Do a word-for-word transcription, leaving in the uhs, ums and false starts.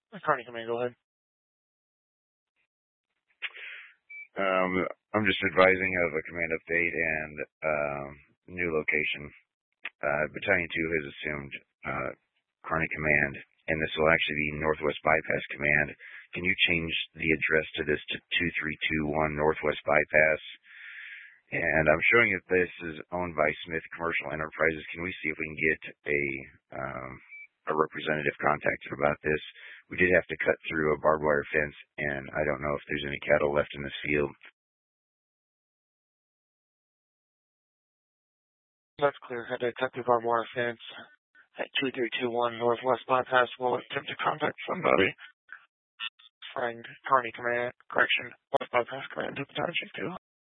Carney Command, go ahead. Um, I'm just advising of a command update and um, new location. Uh, Battalion two has assumed uh, Kearney Command, and this will actually be Northwest Bypass Command. Can you change the address to this to two three two one Northwest Bypass? And I'm showing that this is owned by Smith Commercial Enterprises. Can we see if we can get a um, a representative contacted about this? We did have to cut through a barbed wire fence, and I don't know if there's any cattle left in this field. That's clear. Had to cut through barbed wire fence at two three two one Northwest Bypass. We'll attempt to contact somebody. Frank, Kearney Command, correction, West Bypass Command to Battalion Chief two.